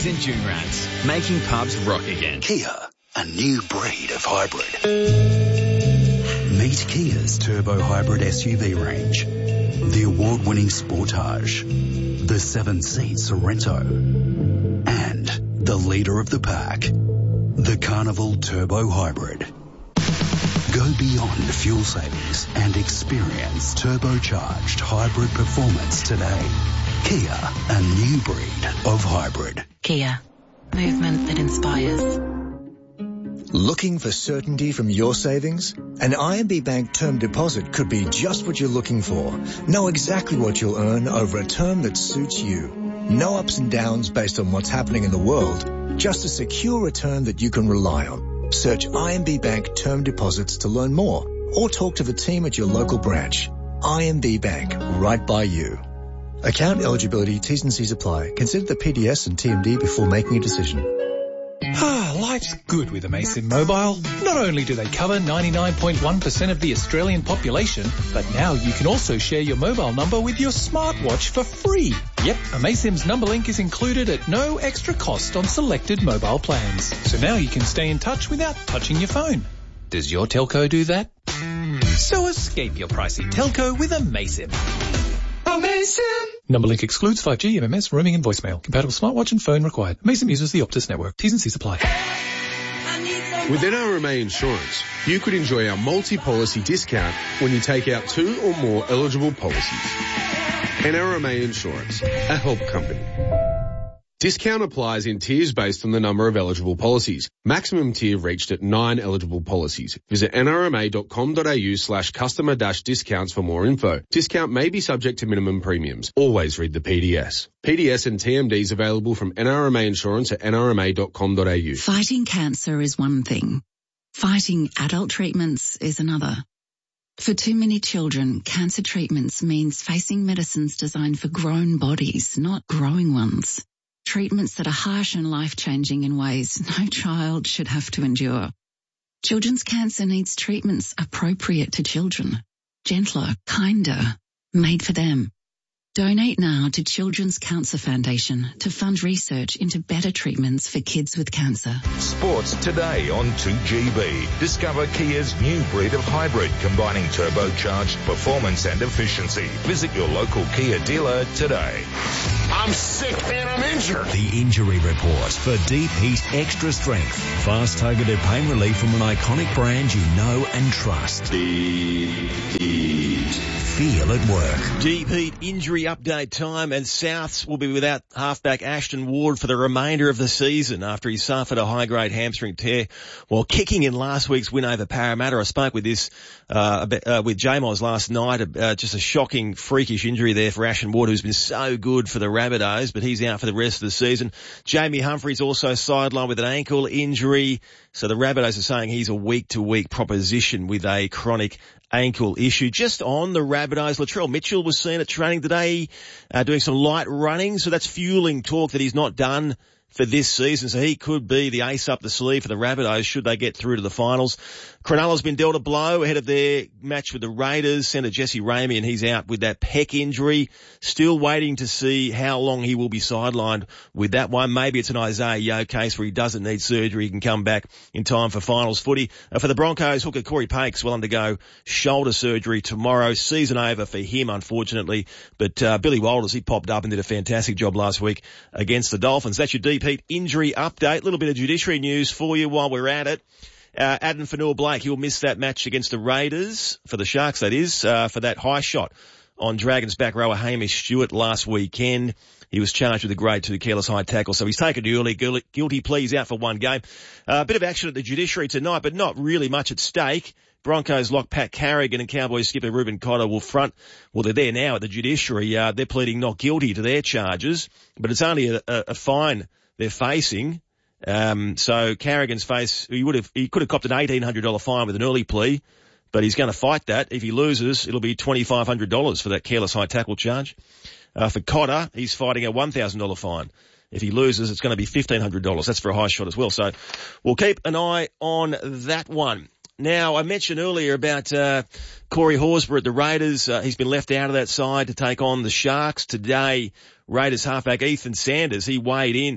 Reds and June Rats, making pubs rock again. Kia, a new breed of hybrid. Meet Kia's turbo hybrid SUV range. The award-winning Sportage, the 7-seat Sorento, and the leader of the pack, the Carnival Turbo Hybrid. Go beyond fuel savings and experience turbocharged hybrid performance today. Kia, a new breed of hybrid. Kia, movement that inspires. Looking for certainty from your savings? An IMB Bank term deposit could be just what you're looking for. Know exactly what you'll earn over a term that suits you. No ups and downs based on what's happening in the world. Just a secure return that you can rely on. Search IMB Bank term deposits to learn more or talk to the team at your local branch. IMB Bank, right by you. Account eligibility, T's and C's apply. Consider the PDS and TMD before making a decision. Life's good with Amaysim Mobile. Not only do they cover 99.1% of the Australian population, but now you can also share your mobile number with your smartwatch for free. Yep, Amaysim's number link is included at no extra cost on selected mobile plans. So now you can stay in touch without touching your phone. Does your telco do that? So escape your pricey telco with Amaysim. Amaysim! Number link excludes 5G, MMS, roaming and voicemail. Compatible smartwatch and phone required. Amaysim uses the Optus network. T's and C's apply. With NRMA Insurance, you could enjoy our multi-policy discount when you take out 2 or more eligible policies. NRMA Insurance, a help company. Discount applies in tiers based on the number of eligible policies. Maximum tier reached at 9 eligible policies. Visit nrma.com.au/customer-discounts for more info. Discount may be subject to minimum premiums. Always read the PDS. PDS and TMDs available from NRMA Insurance at nrma.com.au. Fighting cancer is one thing. Fighting adult treatments is another. For too many children, cancer treatments means facing medicines designed for grown bodies, not growing ones. Treatments that are harsh and life-changing in ways no child should have to endure. Children's cancer needs treatments appropriate to children, gentler, kinder, made for them. Donate now to Children's Cancer Foundation to fund research into better treatments for kids with cancer. Sports today on 2GB. Discover Kia's new breed of hybrid combining turbocharged performance and efficiency. Visit your local Kia dealer today. I'm sick and I'm injured. The Injury Report for Deep Heat Extra Strength. Fast targeted pain relief from an iconic brand you know and trust. Deep Heat. Feel at work. Deep Heat injury update time, and Souths will be without halfback Ashton Ward for the remainder of the season after he suffered a high-grade hamstring tear while kicking in last week's win over Parramatta. I spoke with with J-Moz last night, just a shocking, freakish injury there for Ashton Ward, who's been so good for the Rabbitohs, but he's out for the rest of the season. Jamie Humphries also sidelined with an ankle injury, so the Rabbitohs are saying he's a week-to-week proposition with a chronic ankle issue. Just on the Rabbitohs, Latrell Mitchell was seen at training today doing some light running, so that's fueling talk that he's not done for this season, so he could be the ace up the sleeve for the Rabbitohs should they get through to the finals. Cronulla's been dealt a blow ahead of their match with the Raiders. Centre Jesse Ramey, and he's out with that pec injury. Still waiting to see how long he will be sidelined with that one. Maybe it's an Isaiah Yeo case where he doesn't need surgery. He can come back in time for finals footy. For the Broncos, hooker Corey Pakes will undergo shoulder surgery tomorrow. Season over for him, unfortunately. But Billy Walters, he popped up and did a fantastic job last week against the Dolphins. That's your Deep Heat injury update. A little bit of judiciary news for you while we're at it. Adam Fanua-Blake, he'll miss that match against the Raiders, for the Sharks that is, for that high shot on Dragons back rower Hamish Stewart last weekend. He was charged with a grade 2 careless high tackle, so he's taken the early guilty plea. He's out for one game. A bit of action at the judiciary tonight, but not really much at stake. Broncos lock Pat Carrigan and Cowboys skipper Ruben Cotter will front. Well, they're there now at the judiciary. They're pleading not guilty to their charges, but it's only a fine they're facing. So Carrigan's he could have copped an $1,800 fine with an early plea, but he's going to fight that. If he loses, it'll be $2,500 for that careless high tackle charge. For Cotter, he's fighting a $1,000 fine. If he loses, it's going to be $1,500. That's for a high shot as well. So we'll keep an eye on that one. Now, I mentioned earlier about Corey Horsburgh at the Raiders. He's been left out of that side to take on the Sharks. Today, Raiders halfback Ethan Sanders, he weighed in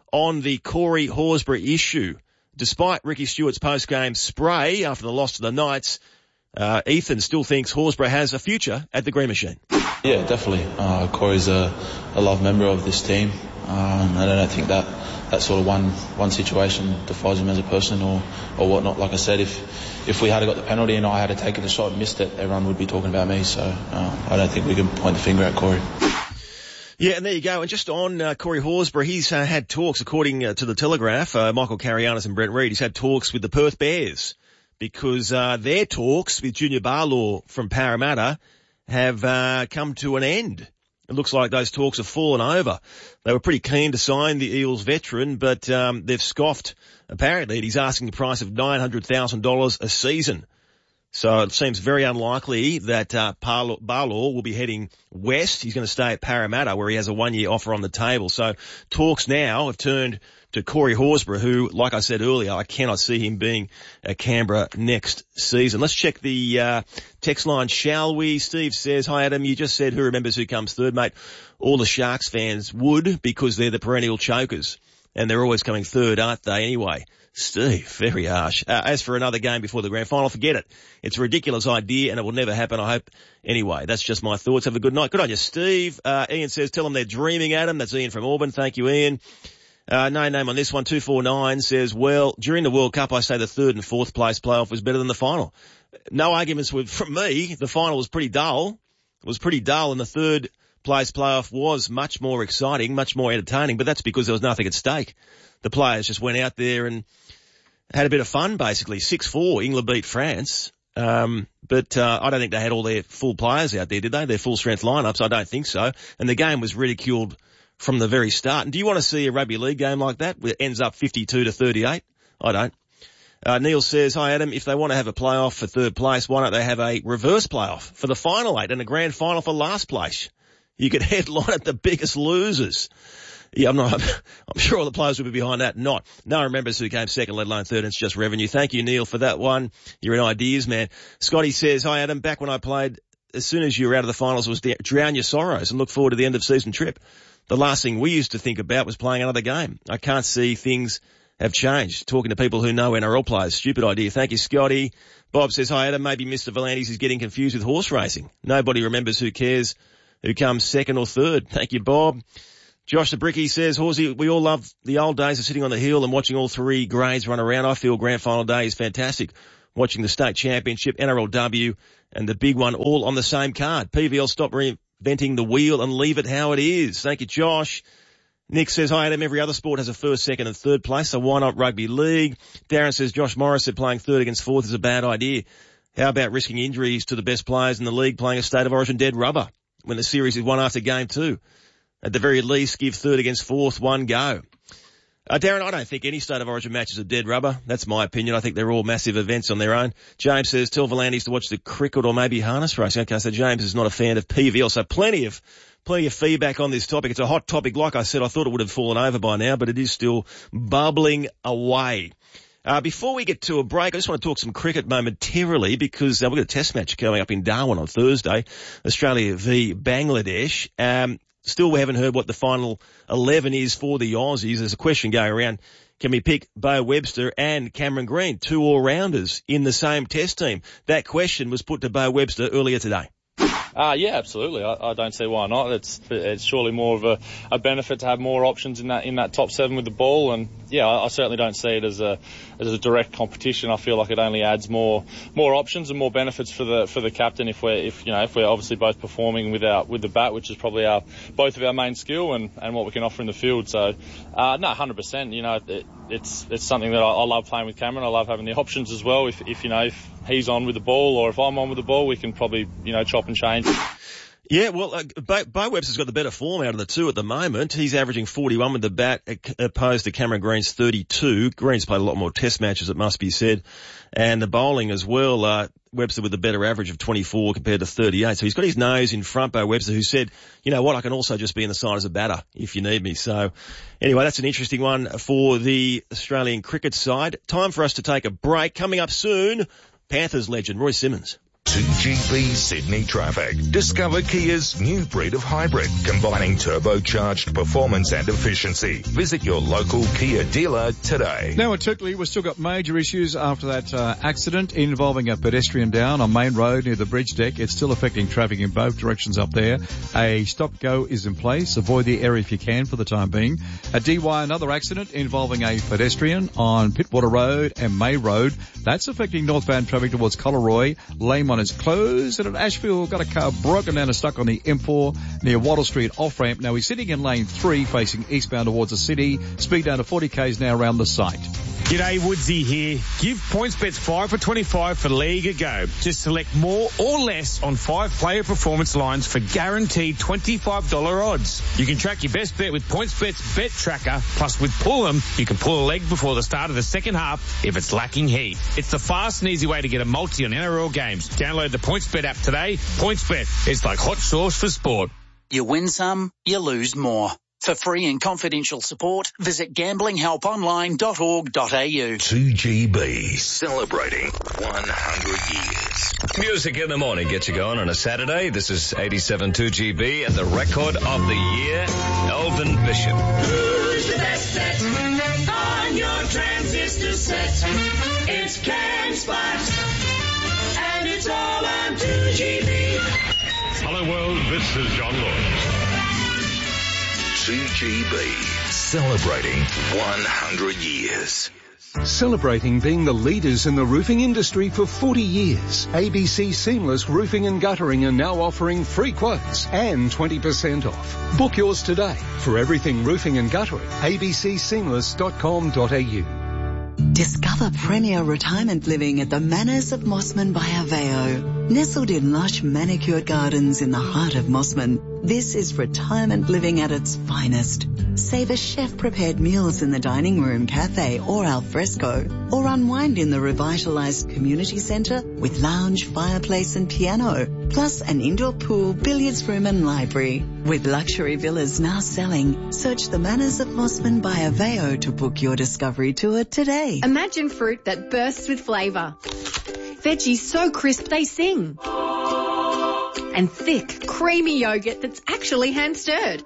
on the Corey Horsburgh issue. Despite Ricky Stewart's post-game spray after the loss to the Knights, Ethan still thinks Horsburgh has a future at the Green Machine. Yeah, definitely. Corey's a loved member of this team. I don't think that sort of one situation defines him as a person or whatnot. Like I said, if we had got the penalty and I had taken the shot and missed it, everyone would be talking about me. So I don't think we can point the finger at Corey. Yeah, and there you go. And just on Corey Horsburgh, he's had talks, according to the Telegraph, Michael Carianis and Brent Reid, he's had talks with the Perth Bears because their talks with Junior Barlaw from Parramatta have come to an end. It looks like those talks have fallen over. They were pretty keen to sign the Eels veteran, but they've scoffed, apparently. He's asking the price of $900,000 a season. So it seems very unlikely that Barlaw will be heading west. He's going to stay at Parramatta, where he has a 1-year offer on the table. So talks now have turned to Corey Horsburgh, who, like I said earlier, I cannot see him being at Canberra next season. Let's check the text line, shall we? Steve says, hi Adam, you just said who remembers who comes third, mate. All the Sharks fans would, because they're the perennial chokers. And they're always coming third, aren't they, anyway? Steve, very harsh. As for another game before the grand final, forget it. It's a ridiculous idea and it will never happen, I hope. Anyway, that's just my thoughts. Have a good night. Good on you, Steve. Ian says, tell them they're dreaming, Adam. That's Ian from Auburn. Thank you, Ian. No name on this one. 249 says, well, during the World Cup, I say the third and fourth place playoff was better than the from me. The final was pretty dull. It was pretty dull, and the third place playoff was much more exciting, much more entertaining, but that's because there was nothing at stake. The players just went out there and had a bit of fun, basically. 6-4, England beat France. But I don't think they had all their full players out there, did they? Their full strength lineups? I don't think so. And the game was ridiculed from the very start. And do you want to see a rugby league game like that where it ends up 52-38? I don't. Neil says, hi Adam, if they want to have a playoff for third place, why don't they have a reverse playoff for the final 8 and a grand final for last place? You could headline at the biggest losers. Yeah, I'm sure all the players would be behind that. No one remembers who came second, let alone third, and it's just revenue. Thank you, Neil, for that one. You're in ideas, man. Scotty says, hi Adam, back when I played, as soon as you were out of the finals, was drown your sorrows and look forward to the end of season trip. The last thing we used to think about was playing another game. I can't see things have changed. Talking to people who know NRL players. Stupid idea. Thank you, Scotty. Bob says, hi Adam, maybe Mr. Volandis is getting confused with horse racing. Nobody remembers who cares who comes second or third. Thank you, Bob. Josh the Bricky says, Horsey, we all love the old days of sitting on the hill and watching all three grades run around. I feel grand final day is fantastic. Watching the state championship, NRLW, and the big one all on the same card. PVL, stop reinventing the wheel and leave it how it is. Thank you, Josh. Nick says, hi Adam, every other sport has a first, second and third place, so why not rugby league? Darren says, Josh Morris said playing third against fourth is a bad idea. How about risking injuries to the best players in the league playing a state of origin dead rubber when the series is won after game 2? At the very least, give third against fourth one go. Darren, I don't think any state of origin matches are dead rubber. That's my opinion. I think they're all massive events on their own. James says, tell Volandis to watch the cricket or maybe harness racing. Okay, so James is not a fan of PVL. So plenty of feedback on this topic. It's a hot topic. Like I said, I thought it would have fallen over by now, but it is still bubbling away. Before we get to a break, I just want to talk some cricket momentarily because we've got a test match coming up in Darwin on Thursday. Australia v Bangladesh. Still, we haven't heard what the final 11 is for the Aussies. There's a question going around. Can we pick Beau Webster and Cameron Green, 2 all-rounders in the same test team? That question was put to Beau Webster earlier today. Yeah, absolutely. I don't see why not. It's surely more of a benefit to have more options in that top 7 with the ball. And yeah, I certainly don't see it as a direct competition. I feel like it only adds more options and more benefits for the captain if we're obviously both performing with the bat, which is probably both of our main skill and what we can offer in the field. So no, 100%. It's something that I love playing with Cameron. I love having the options as well. If he's on with the ball or if I'm on with the ball, we can probably chop and change. Yeah, well, Beau Webster's got the better form out of the two at the moment. He's averaging 41 with the bat opposed to Cameron Green's 32. Green's played a lot more test matches, it must be said. And the bowling as well, Webster with a better average of 24 compared to 38. So he's got his nose in front, Beau Webster, who said, you know what, I can also just be in the side as a batter if you need me. So anyway, that's an interesting one for the Australian cricket side. Time for us to take a break. Coming up soon, Panthers legend Roy Simmons. 2GB Sydney traffic. Discover Kia's new breed of hybrid, combining turbocharged performance and efficiency. Visit your local Kia dealer today. Now at Turkley, we've still got major issues after that accident involving a pedestrian down on Main Road near the bridge deck. It's still affecting traffic in both directions up there. A stop-go is in place. Avoid the area if you can for the time being. At DY, another accident involving a pedestrian on Pittwater Road and May Road. That's affecting northbound traffic towards Collaroy. Lane is closed, and at Ashfield got a car broken down and stuck on the M4 near Wattle Street off-ramp. Now he's sitting in lane 3 facing eastbound towards the city. Speed down to 40 k's now around the site. G'day, Woodsy here. Give PointsBets 5 for 25 for League a go. Just select more or less on 5 player performance lines for guaranteed $25 odds. You can track your best bet with PointsBet's Bet Tracker. Plus with Pull'em, you can pull a leg before the start of the second half if it's lacking heat. It's the fast and easy way to get a multi on NRL games. Download the PointsBet app today. PointsBet, it's like hot sauce for sport. You win some, you lose more. For free and confidential support, visit gamblinghelponline.org.au. 2GB, celebrating 100 years. Music in the morning gets you going on a Saturday. This is 87 2GB and the record of the year, Elvin Bishop. Who's the best set on your transistor set? It's CanSpot, and it's all on 2GB. Hello world, this is John Lawrence. 2GB, celebrating 100 years. Celebrating being the leaders in the roofing industry for 40 years, ABC Seamless Roofing and Guttering are now offering free quotes and 20% off. Book yours today for everything roofing and guttering. abcseamless.com.au. Discover premier retirement living at the Manors of Mossman by Aveo. Nestled in lush manicured gardens in the heart of Mossman, this is retirement living at its finest. Savor chef-prepared meals in the dining room, cafe or al fresco, or unwind in the revitalized community centre with lounge, fireplace and piano, plus an indoor pool, billiards room and library. With luxury villas now selling, search the Manors of Mossman by Aveo to book your discovery tour today. Imagine fruit that bursts with flavour. Veggies so crisp they sing. And thick, creamy yogurt that's actually hand-stirred.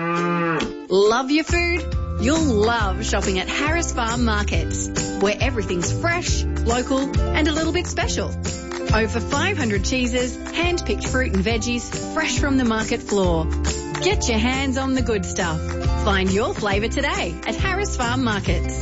Love your food? You'll love shopping at Harris Farm Markets, where everything's fresh, local and a little bit special. Over 500 cheeses, hand-picked fruit and veggies, fresh from the market floor. Get your hands on the good stuff. Find your flavour today at Harris Farm Markets.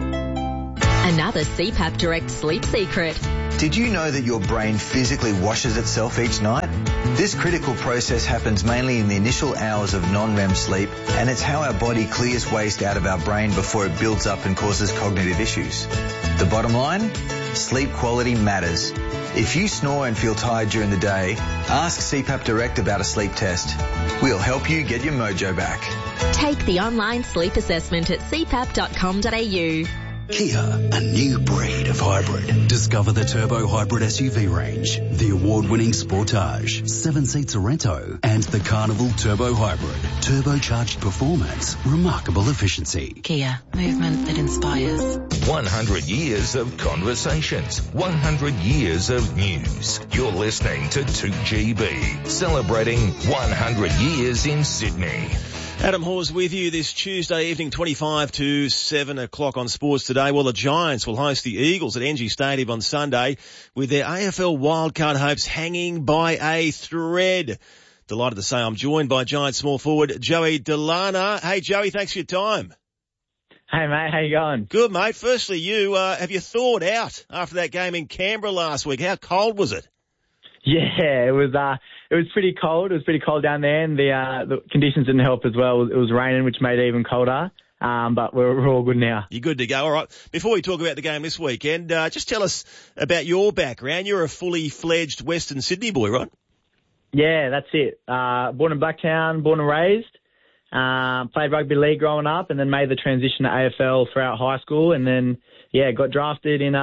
Another CPAP Direct sleep secret. Did you know that your brain physically washes itself each night? This critical process happens mainly in the initial hours of non-REM sleep, and it's how our body clears waste out of our brain before it builds up and causes cognitive issues. The bottom line? Sleep quality matters. If you snore and feel tired during the day, ask CPAP Direct about a sleep test. We'll help you get your mojo back. Take the online sleep assessment at cpap.com.au. Kia, a new breed of hybrid. Discover the turbo hybrid SUV range, the award-winning Sportage, 7-seat Sorento, and the Carnival Turbo Hybrid. Turbocharged performance, remarkable efficiency. Kia, movement that inspires. 100 years of conversations, 100 years of news. You're listening to 2GB, celebrating 100 years in Sydney. Adam Hawes with you this Tuesday evening, 25 to 7 o'clock on Sports Today. Well, the Giants will host the Eagles at NG Stadium on Sunday with their AFL wildcard hopes hanging by a thread. Delighted to say I'm joined by Giants small forward Joey Delana. Hey, Joey, thanks for your time. Hey, mate, how you going? Good, mate. Firstly, have you thawed out after that game in Canberra last week? How cold was it? Yeah, it was pretty cold. It was pretty cold down there, and the conditions didn't help as well. It was raining, which made it even colder. But we're all good now. You're good to go. All right. Before we talk about the game this weekend, just tell us about your background. You're a fully fledged Western Sydney boy, right? Yeah, that's it. Born in Blacktown, born and raised. Played rugby league growing up, and then made the transition to AFL throughout high school, and then got drafted in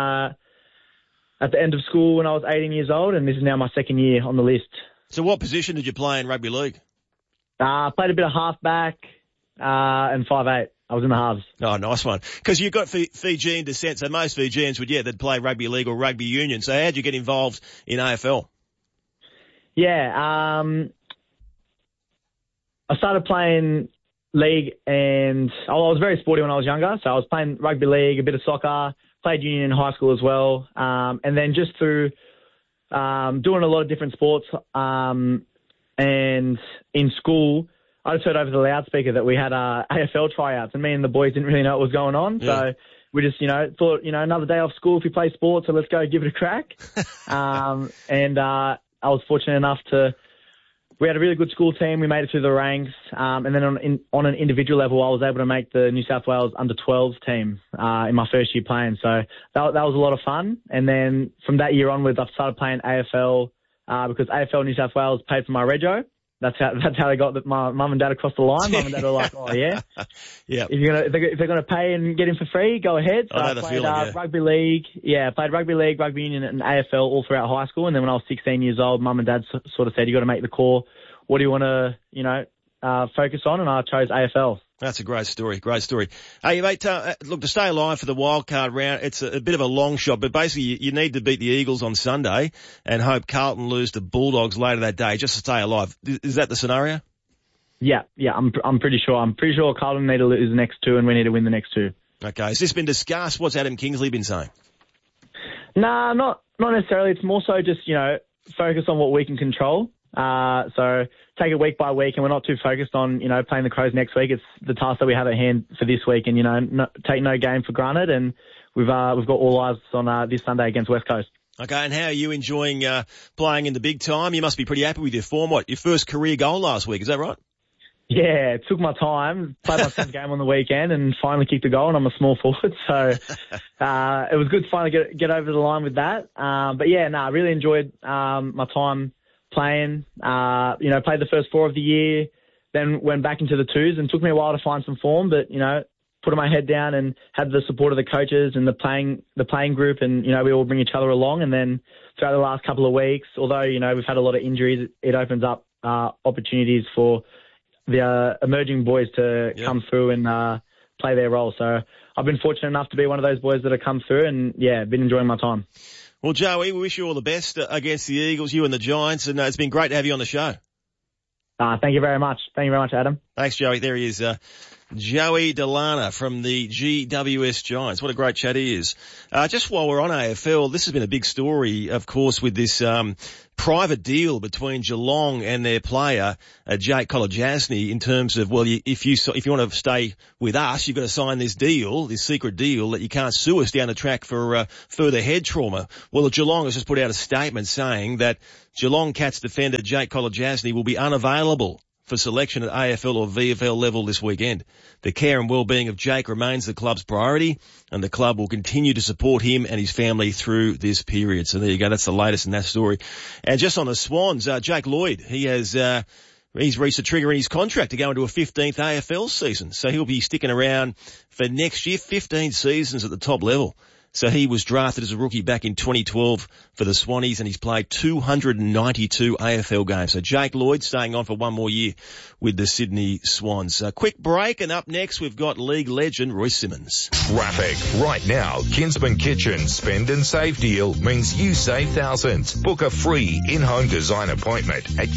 at the end of school when I was 18 years old, and this is now my second year on the list. So what position did you play in rugby league? Played a bit of halfback and 5'8". I was in the halves. Oh, nice one. Because you've got Fijian descent, so most Fijians they'd play rugby league or rugby union. So how'd you get involved in AFL? Yeah, I started playing league, and I was very sporty when I was younger. So I was playing rugby league, a bit of soccer, played union in high school as well. And then just through doing a lot of different sports and in school, I just heard over the loudspeaker that we had AFL tryouts, and me and the boys didn't really know what was going on. Yeah. So we just, thought, another day off school if you play sports, so let's go give it a crack. And I was fortunate enough we had a really good school team. We made it through the ranks. And then on an individual level, I was able to make the New South Wales under-12s team in my first year playing. So that was a lot of fun. And then from that year onwards, I started playing AFL because AFL New South Wales paid for my rego. That's how they got my mum and dad across the line. Mum and dad were like, "Oh yeah, yeah. If they're gonna pay and get him for free, go ahead." So I played rugby league. Yeah, played rugby league, rugby union, and AFL all throughout high school. And then when I was 16 years old, mum and dad sort of said, "You got to make the core. What do you want to, focus on?" And I chose AFL. That's a great story. Great story. Hey, mate, look, to stay alive for the wildcard round, it's a bit of a long shot, but basically you need to beat the Eagles on Sunday and hope Carlton lose to Bulldogs later that day just to stay alive. Is that the scenario? Yeah, I'm pretty sure. I'm pretty sure Carlton need to lose the next two and we need to win the next two. Okay. Has this been discussed? What's Adam Kingsley been saying? Nah, not necessarily. It's more so just, focus on what we can control. So take it week by week, and we're not too focused on, playing the Crows next week. It's the task that we have at hand for this week, and, take no game for granted. And we've got all eyes on, this Sunday against West Coast. Okay. And how are you enjoying, playing in the big time? You must be pretty happy with your form. Your first career goal last week. Is that right? Yeah, it took my time. Played my 10th game on the weekend and finally kicked a goal, and I'm a small forward. So, it was good to finally get over the line with that. But yeah, I really enjoyed, my time playing, played the first 4 of the year, then went back into the 2s, and took me a while to find some form, but, put my head down and had the support of the coaches and the playing group, and, we all bring each other along. And then throughout the last couple of weeks, although, we've had a lot of injuries, it opens up opportunities for the emerging boys to come through and play their role. So I've been fortunate enough to be one of those boys that have come through, and, been enjoying my time. Well, Joey, we wish you all the best against the Eagles, you and the Giants, and it's been great to have you on the show. Thank you very much. Thank you very much, Adam. Thanks, Joey. There he is, Joey Delana from the GWS Giants. What a great chat he is. Just while we're on AFL, this has been a big story, of course, with this private deal between Geelong and their player, Jake Kolodjasny, in terms of, well, if you want to stay with us, you've got to sign this deal, this secret deal that you can't sue us down the track for further head trauma. Well, Geelong has just put out a statement saying that Geelong Cats defender Jake Kolodjasny will be unavailable for selection at AFL or VFL level this weekend. The care and well-being of Jake remains the club's priority, and the club will continue to support him and his family through this period. So there you go. That's the latest in that story. And just on the Swans, Jake Lloyd, he's reached a trigger in his contract to go into a 15th AFL season. So he'll be sticking around for next year, 15 seasons at the top level. So he was drafted as a rookie back in 2012 for the Swannies, and he's played 292 AFL games. So Jake Lloyd staying on for one more year with the Sydney Swans. A quick break, and up next we've got league legend Royce Simmons. Traffic. Right now, Kinsman Kitchen Spend and Save deal means you save thousands. Book a free in-home design appointment at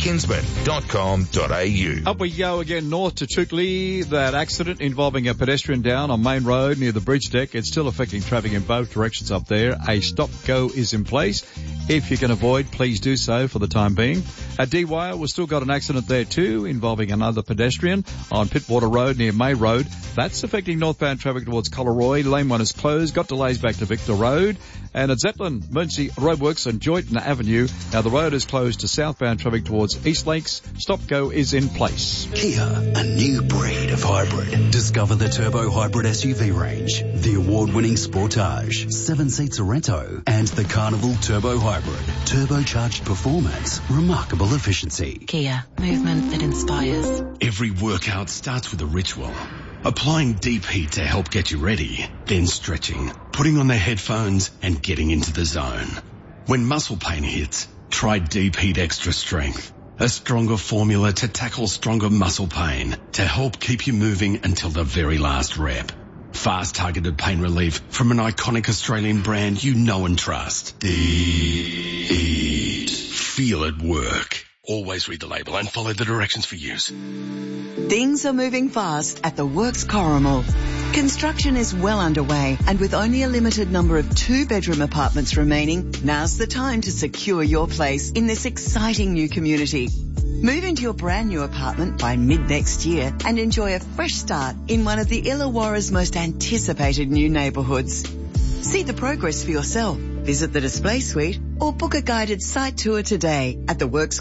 kinsman.com.au. Up we go again north to Chookley. That accident involving a pedestrian down on Main Road near the bridge deck. It's still affecting traffic in both directions up there. A stop-go is in place. If you can avoid, please do so for the time being. At Dwyer, we've still got an accident there too, involving another pedestrian on Pittwater Road near May Road. That's affecting northbound traffic towards Collaroy. Lane 1 is closed. Got delays back to Victor Road. And at Zeppelin, emergency roadworks on Joyton Avenue. Now the road is closed to southbound traffic towards East Lakes. Stop-go is in place. Kia, a new breed of hybrid. Discover the turbo hybrid SUV range, the award-winning Sportage, 7-seat Sorento, and the Carnival Turbo Hybrid. Turbocharged performance, remarkable efficiency. Kia, movement that inspires. Every workout starts with a ritual. Applying deep heat to help get you ready, then stretching, putting on the headphones and getting into the zone. When muscle pain hits, try Deep Heat Extra Strength. A stronger formula to tackle stronger muscle pain to help keep you moving until the very last rep. Fast targeted pain relief from an iconic Australian brand you know and trust. Deep Heat. Feel it work. Always read the label and follow the directions for use. Things are moving fast at the Works Corrimal. Construction is well underway, and with only a limited number of 2-bedroom apartments remaining, now's the time to secure your place in this exciting new community. Move into your brand new apartment by mid-next year and enjoy a fresh start in one of the Illawarra's most anticipated new neighbourhoods. See the progress for yourself. Visit the display suite or book a guided site tour today at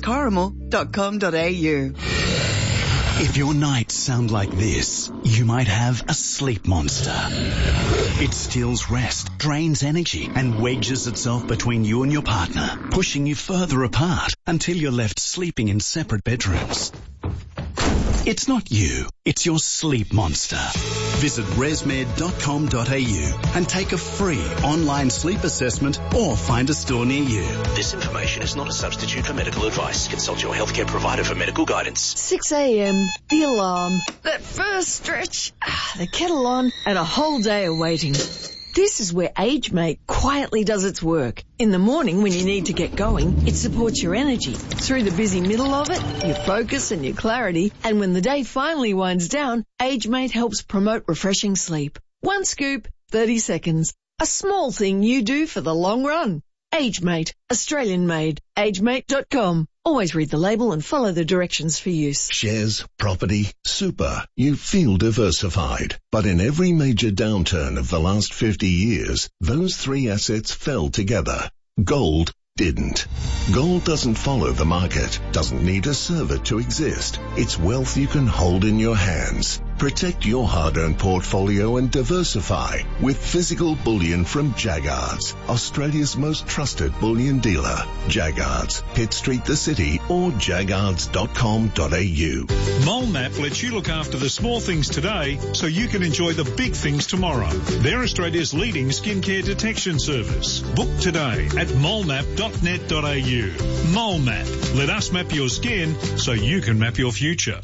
theworkscorrimal.com.au. If your nights sound like this, you might have a sleep monster. It steals rest, drains energy, and wedges itself between you and your partner, pushing you further apart until you're left sleeping in separate bedrooms. It's not you, it's your sleep monster. Visit resmed.com.au and take a free online sleep assessment or find a store near you. This information is not a substitute for medical advice. Consult your healthcare provider for medical guidance. 6 a.m, the alarm, that first stretch, the kettle on, and a whole day of waiting. This is where AgeMate quietly does its work. In the morning when you need to get going, it supports your energy. Through the busy middle of it, your focus and your clarity. And when the day finally winds down, AgeMate helps promote refreshing sleep. 1 scoop, 30 seconds. A small thing you do for the long run. AgeMate, Australian made. AgeMate.com. Always read the label and follow the directions for use. Shares, property, super. You feel diversified. But in every major downturn of the last 50 years, those 3 assets fell together. Gold didn't. Gold doesn't follow the market, doesn't need a server to exist. It's wealth you can hold in your hands. Protect your hard-earned portfolio and diversify with physical bullion from Jaggards, Australia's most trusted bullion dealer. Jaggards, Pitt Street, the city, or jaggards.com.au. MoleMap lets you look after the small things today so you can enjoy the big things tomorrow. They're Australia's leading skincare detection service. Book today at molemap.net.au. MoleMap. Let us map your skin so you can map your future.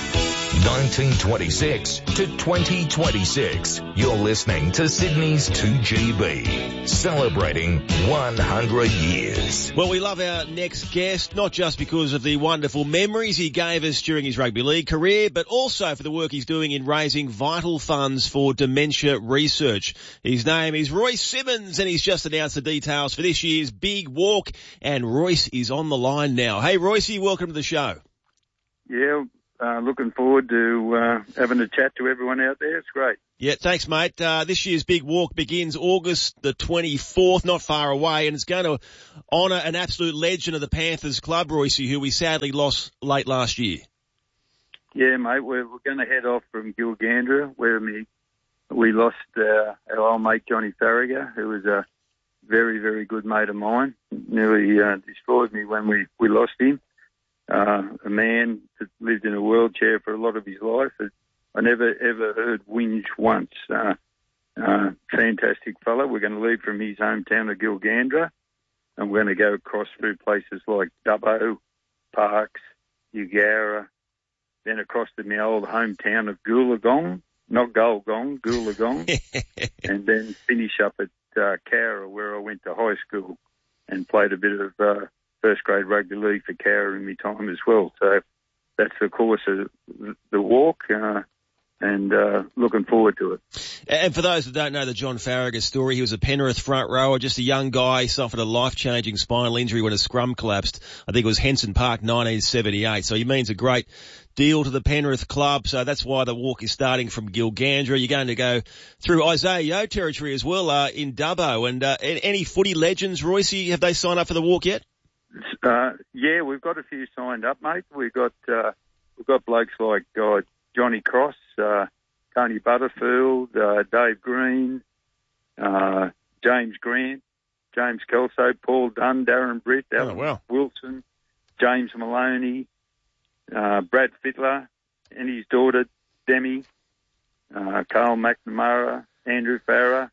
1926 to 2026. You're listening to Sydney's 2GB, celebrating 100 years. Well, we love our next guest, not just because of the wonderful memories he gave us during his rugby league career, but also for the work he's doing in raising vital funds for dementia research. His name is Royce Simmons, and he's just announced the details for this year's Big Walk, and Royce is on the line now. Hey, Royce, welcome to the show. Yeah, looking forward to having a chat to everyone out there. It's great. Yeah, thanks, mate. This year's Big Walk begins August the 24th, not far away, and it's going to honour an absolute legend of the Panthers club, Royce, who we sadly lost late last year. Yeah, mate, we're going to head off from Gilgandra, where we lost our old mate Johnny Farragher, who was a very, very good mate of mine. Nearly destroyed me when we lost him. A man that lived in a wheelchair for a lot of his life. I never, ever heard whinge once. Fantastic fella. We're going to leave from his hometown of Gilgandra, and we're going to go across through places like Dubbo, Parkes, Eugowra, then across to my old hometown of Goolagong, not Goolgong, Goolagong, and then finish up at Cowra, where I went to high school and played a bit of first grade rugby league for Cowra in my time as well. So that's the course of the walk, and looking forward to it. And for those that don't know the John Farragher story, he was a Penrith front rower, just a young guy, suffered a life-changing spinal injury when a scrum collapsed. I think it was Henson Park, 1978. So he means a great deal to the Penrith club. So that's why the walk is starting from Gilgandra. You're going to go through Isaiah Yeo territory as well in Dubbo. And any footy legends, Royce, have they signed up for the walk yet? Yeah, we've got a few signed up, mate. We've got blokes like Johnny Cross, Tony Butterfield, Dave Green, James Grant, James Kelso, Paul Dunn, Darren Britt, Alan Wilson, James Maloney, Brad Fittler and his daughter Demi, Carl McNamara, Andrew Farrer,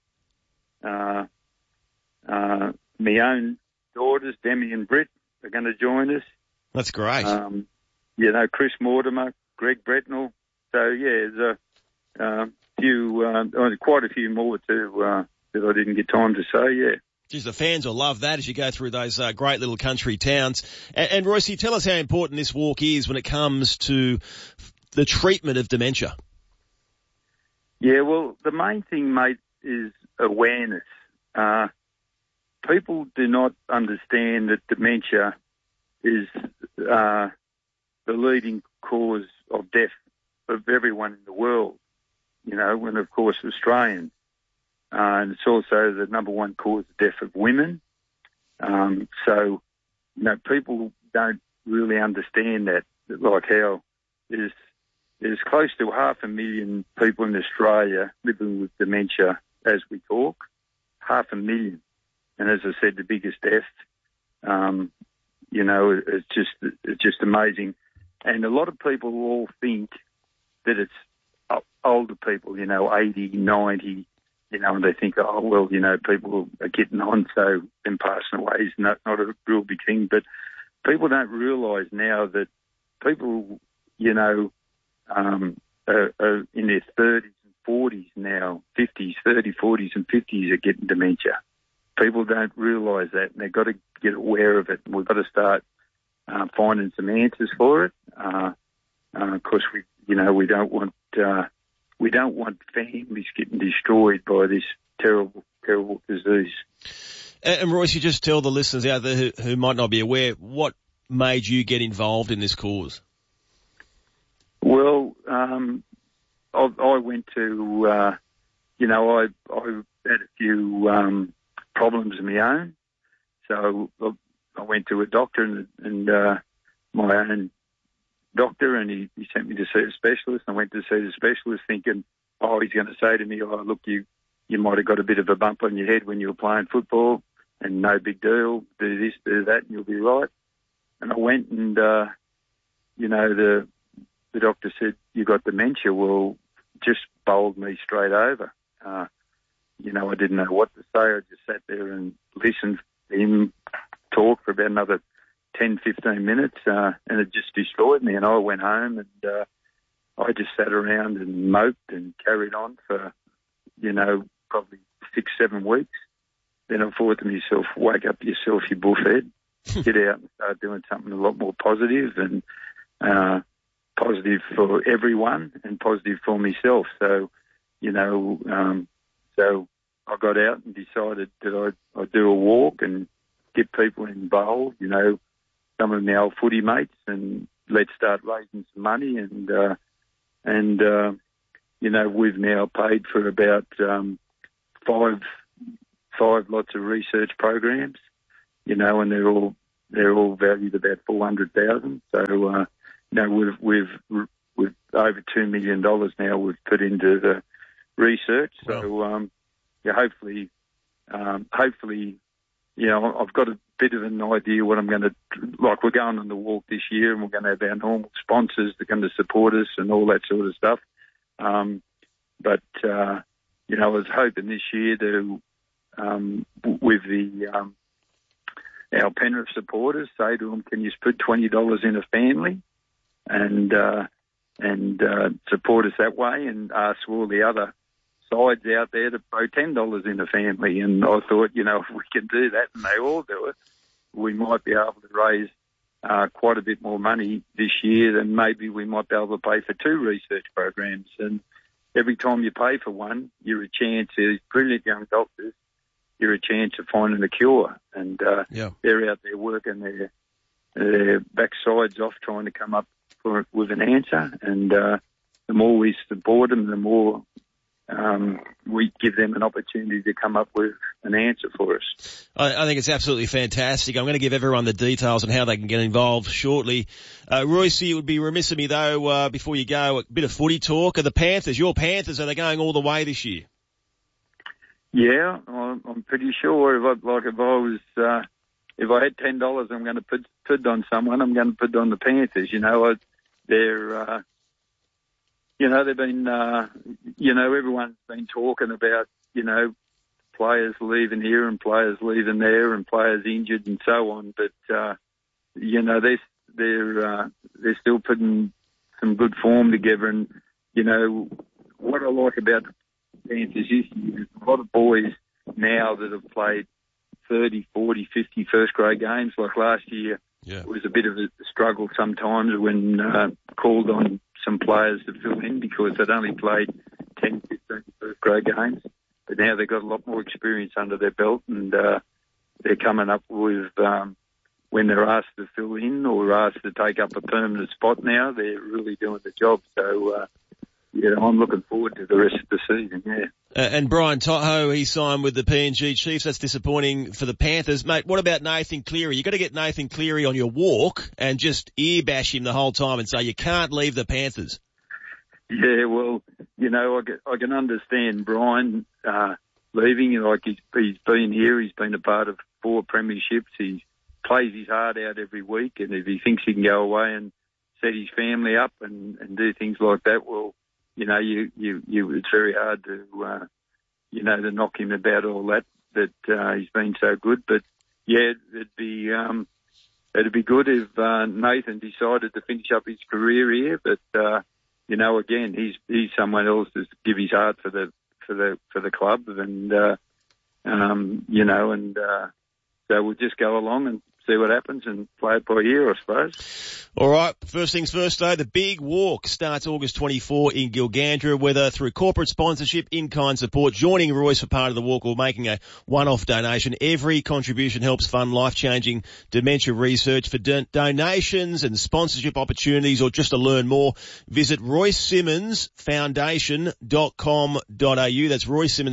my own daughters, Demi and Britt, are going to join us. That's great. Chris Mortimer, Greg Bretnell. So, yeah, there's quite a few more too that I didn't get time to say, yeah. Geez, the fans will love that as you go through those great little country towns. And Royce, tell us how important this walk is when it comes to the treatment of dementia. Yeah, well, the main thing, mate, is awareness. People do not understand that dementia is the leading cause of death of everyone in the world, you know, and of course Australians. And it's also the number one cause of death of women. So, you know, people don't really understand that, like how there's close to 500,000 people in Australia living with dementia as we talk. 500,000. And as I said, the biggest death, you know, it's just amazing. And a lot of people all think that it's older people, you know, 80, 90, you know, and they think, oh, well, you know, people are getting on, so them passing away is not a real big thing. But people don't realise now that people, you know, are in their 30s and 40s now, 50s, 30s, 40s and 50s are getting dementia. People don't realise that, and they've got to get aware of it. We've got to start finding some answers for it. Of course, we don't want families getting destroyed by this terrible, terrible disease. And Royce, you just tell the listeners out there who might not be aware, what made you get involved in this cause? Well, I went to, you know, I had a few problems of my own. So I went to a doctor and my own doctor, and he sent me to see a specialist. I went to see the specialist thinking, oh, he's going to say to me, oh, look, you might have got a bit of a bump on your head when you were playing football, and no big deal, do this, do that, and you'll be right. And I went and, you know, the doctor said, you got dementia. Well, just bowled me straight over. You know, I didn't know what to say. I just sat there and listened to him talk for about another 10, 15 minutes, and it just destroyed me. And I went home and I just sat around and moped and carried on for, you know, probably 6, 7 weeks. Then I thought to myself, wake up yourself, you bullhead. Get out and start doing something a lot more positive and positive for everyone and positive for myself. So, you know, so I got out and decided that I'd do a walk and get people involved, you know, some of my old footy mates, and let's start raising some money. And you know, we've now paid for about 5 lots of research programs, you know, and they're all valued about $400,000. So, you know, we've over $2 million now we've put into the research. So, yeah, hopefully, you know, I've got a bit of an idea what I'm going to, like, we're going on the walk this year and we're going to have our normal sponsors that are going to support us and all that sort of stuff. But you know, I was hoping this year to, with our Penrith supporters, say to them, can you put $20 in a family and support us that way, and ask all the other sides out there to throw $10 in a family. And I thought, you know, if we can do that and they all do it, we might be able to raise quite a bit more money this year than maybe we might be able to pay for 2 research programs. And every time you pay for one, you're a chance, there's brilliant young doctors, you're a chance of finding a cure. And they're out there working their backsides off trying to come up with an answer. And the more we support them, the more we give them an opportunity to come up with an answer for us. I think it's absolutely fantastic. I'm going to give everyone the details on how they can get involved shortly. Royce, it would be remiss of me, though, before you go, a bit of footy talk. Are the Panthers, your Panthers, are they going all the way this year? Yeah, I'm pretty sure. If I had $10 I'm going to put on someone, I'm going to put on the Panthers. You know, they're... You know, they've been, you know, everyone's been talking about, you know, players leaving here and players leaving there and players injured and so on. But, you know, they're still putting some good form together. And, you know, what I like about the Panthers is there's a lot of boys now that have played 30, 40, 50 first-grade games. Like last year, it was a bit of a struggle sometimes when called on some players to fill in because they'd only played 10, 15 first-grade games. But now they've got a lot more experience under their belt, and they're coming up with, when they're asked to fill in or asked to take up a permanent spot now, they're really doing the job. So, I'm looking forward to the rest of the season, And Brian To'o, he signed with the PNG Chiefs. That's disappointing for the Panthers. Mate, what about Nathan Cleary? You've got to get Nathan Cleary on your walk and just ear bash him the whole time and say you can't leave the Panthers. Yeah, well, I can understand Brian leaving. Like he's been here, he's been a part of 4 premierships. He plays his heart out every week, and if he thinks he can go away and set his family up and do things like that, well, it's very hard to, to knock him about all that he's been so good. But yeah, it'd be good if Nathan decided to finish up his career here. But again, he's someone else to give his heart for the club, and so we'll just go along and see what happens and play it by ear, I suppose. All right, first things first, though, the big walk starts August 24 in Gilgandra, whether through corporate sponsorship, in-kind support, joining Royce for part of the walk, or making a one-off donation. Every contribution helps fund life-changing dementia research. For donations and sponsorship opportunities, or just to learn more, visit RoyceSimmonsFoundation.com.au. That's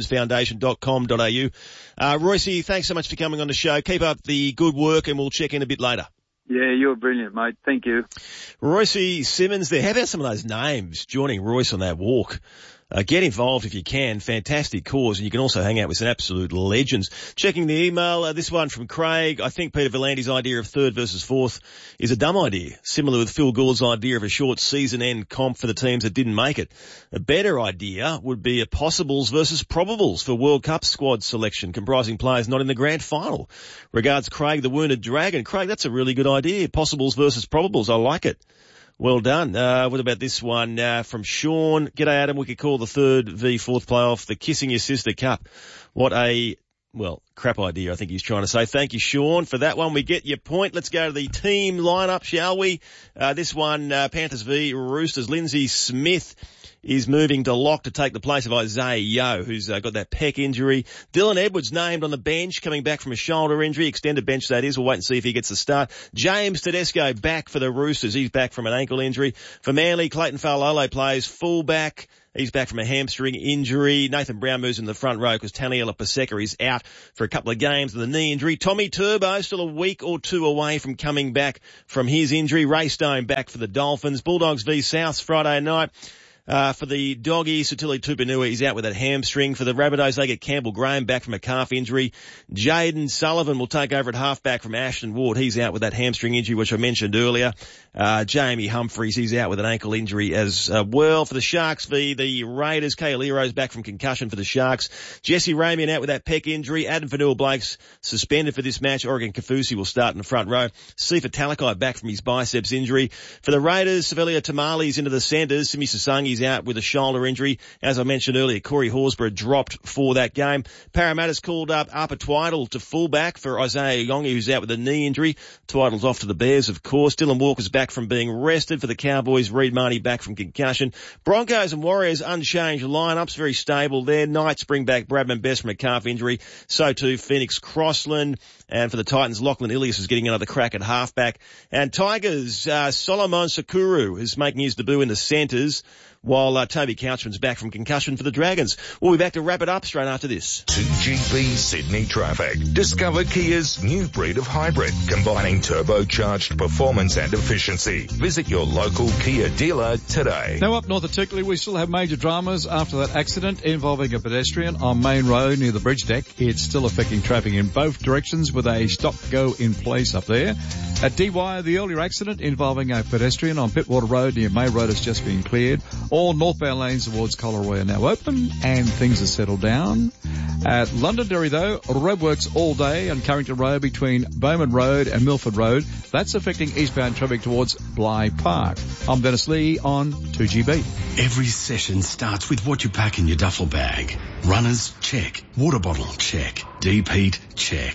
RoyceSimmonsFoundation.com.au. Royce, thanks so much for coming on the show. Keep up the good work, and we'll check in a bit later. Yeah, you're brilliant, mate. Thank you. Royce Simmons there. How about some of those names joining Royce on that walk? Get involved if you can. Fantastic cause. And you can also hang out with some absolute legends. Checking the email, this one from Craig. I think Peter Volandi's idea of third versus fourth is a dumb idea, similar with Phil Gould's idea of a short season-end comp for the teams that didn't make it. A better idea would be a possibles versus probables for World Cup squad selection, comprising players not in the grand final. Regards, Craig, the Wounded Dragon. Craig, that's a really good idea. Possibles versus probables. I like it. Well done. What about this one from Sean? G'day, Adam. We could call the third v fourth playoff the Kissing Your Sister Cup. What a, crap idea, I think he's trying to say. Thank you, Sean, for that one. We get your point. Let's go to the team lineup, shall we? This one, Panthers v Roosters. Lindsay Smith is moving to lock to take the place of Isaiah Yeo, who's got that pec injury. Dylan Edwards named on the bench, coming back from a shoulder injury, extended bench that is. We'll wait and see if he gets the start. James Tedesco back for the Roosters. He's back from an ankle injury. For Manly, Clayton Fa'alolo plays fullback. He's back from a hamstring injury. Nathan Brown moves in the front row because Taniela Paseka is out for a couple of games with a knee injury. Tommy Turbo still a week or two away from coming back from his injury. Ray Stone back for the Dolphins. Bulldogs v Souths Friday night. For the Doggies, Sutili Tupanua, he's out with that hamstring. For the Rabbitohs, they get Campbell Graham back from a calf injury. Jaden Sullivan will take over at halfback from Ashton Ward. He's out with that hamstring injury, which I mentioned earlier. Jamie Humphries, he's out with an ankle injury as well. For the Sharks v the Raiders, Kale Hero's back from concussion for the Sharks. Jesse Ramian out with that pec injury. Adam Fanua-Blake's suspended for this match. Oregon Kaufusi will start in the front row. Sifa Talakai back from his biceps injury. For the Raiders, Savelia Tamali's into the centres. Simi Sasangi's out with a shoulder injury. As I mentioned earlier, Corey Horsburgh dropped for that game. Parramatta's called up Arpa Twiddle to fullback for Isaiah Yongi, who's out with a knee injury. Twiddle's off to the Bears, of course. Dylan Walker's back from being rested for the Cowboys. Reed Marnie back from concussion. Broncos and Warriors unchanged lineups, very stable there. Knights bring back Bradman Best from a calf injury. So too Phoenix Crossland. And for the Titans, Lachlan Ilias is getting another crack at halfback. And Tigers, Solomon Sakuru is making his debut in the centres, while Toby Couchman's back from concussion for the Dragons. We'll be back to wrap it up straight after this. 2GB Sydney traffic. Discover Kia's new breed of hybrid, combining turbocharged performance and efficiency. Visit your local Kia dealer today. Now up north at Tickley, we still have major dramas after that accident involving a pedestrian on Main Road near the bridge deck. It's still affecting traffic in both directions with a stop-go in place up there. At Dwyer, the earlier accident involving a pedestrian on Pittwater Road near May Road has just been cleared. All northbound lanes towards Collaroy are now open and things are settled down. At Londonderry though, roadworks all day on Carrington Road between Bowman Road and Milford Road. That's affecting eastbound traffic towards Bligh Park. I'm Dennis Lee on 2GB. Every session starts with what you pack in your duffel bag. Runners, check. Water bottle, check. Deep heat, check.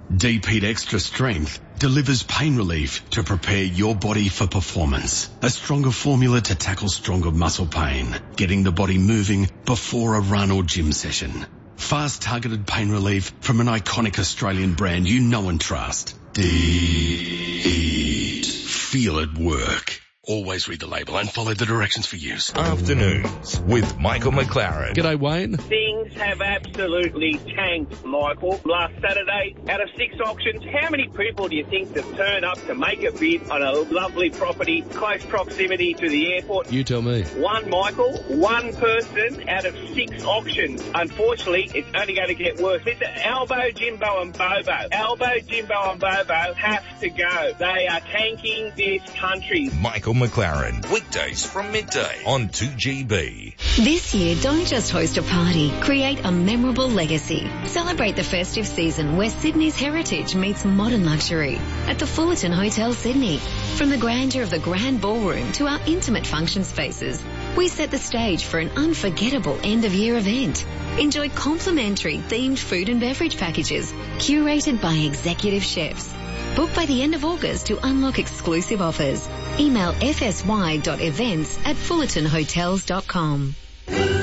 Deep Heat Extra Strength delivers pain relief to prepare your body for performance. A stronger formula to tackle stronger muscle pain, getting the body moving before a run or gym session. Fast targeted pain relief from an iconic Australian brand you know and trust. Deep Heat. Feel it work. Always read the label and follow the directions for use. Afternoons with Michael McLaren. G'day, Wayne. Things have absolutely tanked, Michael. Last Saturday, out of 6 auctions, how many people do you think have turned up to make a bid on a lovely property, close proximity to the airport? You tell me. One, Michael. One person out of 6 auctions. Unfortunately, it's only going to get worse. Mr. Albo, Jimbo and Bobo. Albo, Jimbo and Bobo have to go. They are tanking this country. Michael McLaren, weekdays from midday on 2GB. This year, don't just host a party, create a memorable legacy. Celebrate the festive season where Sydney's heritage meets modern luxury at the Fullerton Hotel Sydney. From the grandeur of the Grand Ballroom to our intimate function spaces, we set the stage for an unforgettable end-of-year event. Enjoy complimentary themed food and beverage packages curated by executive chefs. Book by the end of August to unlock exclusive offers. Email fsy.events@fullertonhotels.com.